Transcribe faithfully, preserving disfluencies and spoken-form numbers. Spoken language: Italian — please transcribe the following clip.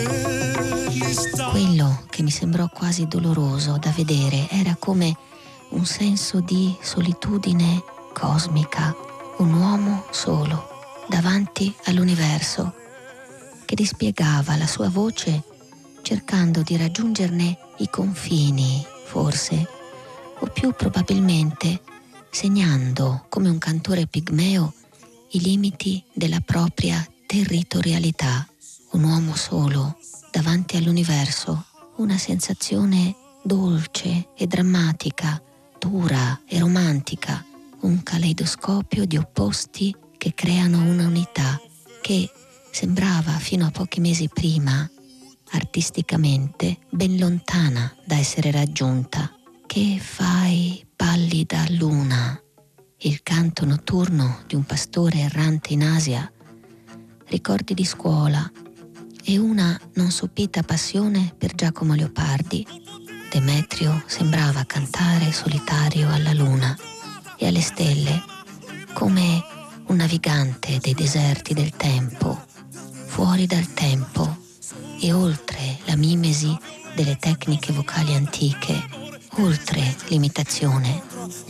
Quello che mi sembrò quasi doloroso da vedere era come un senso di solitudine cosmica, un uomo solo davanti all'universo che dispiegava la sua voce cercando di raggiungerne i confini, forse, o più probabilmente segnando come un cantore pigmeo i limiti della propria territorialità. Un uomo solo davanti all'universo, una sensazione dolce e drammatica, dura e romantica, un caleidoscopio di opposti che creano una unità che sembrava fino a pochi mesi prima artisticamente ben lontana da essere raggiunta. Che fai, pallida luna? Il canto notturno di un pastore errante in Asia, ricordi di scuola e una non sopita passione per Giacomo Leopardi. Demetrio sembrava cantare solitario alla luna e alle stelle come un navigante dei deserti del tempo, fuori dal tempo e oltre la mimesi delle tecniche vocali antiche, oltre l'imitazione.